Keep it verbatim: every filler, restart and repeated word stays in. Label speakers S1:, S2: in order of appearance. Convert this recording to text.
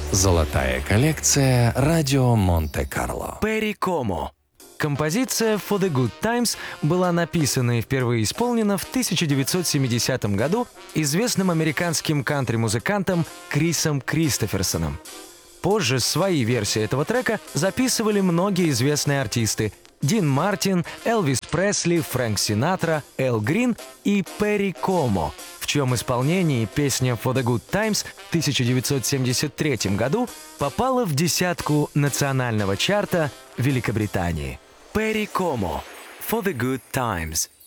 S1: Золотая коллекция «Радио Монте-Карло».
S2: Перри Комо. Композиция «For the Good Times» была написана и впервые исполнена в тысяча девятьсот семидесятом году известным американским кантри-музыкантом Крисом Кристоферсоном. Позже свои версии этого трека записывали многие известные артисты: Дин Мартин, Элвис Пресли, Фрэнк Синатра, Эл Грин и Перри Комо, в чьем исполнении песня «For the Good Times» в тысяча девятьсот семьдесят третьем году попала в десятку национального чарта Великобритании. Перри Комо «For the Good Times».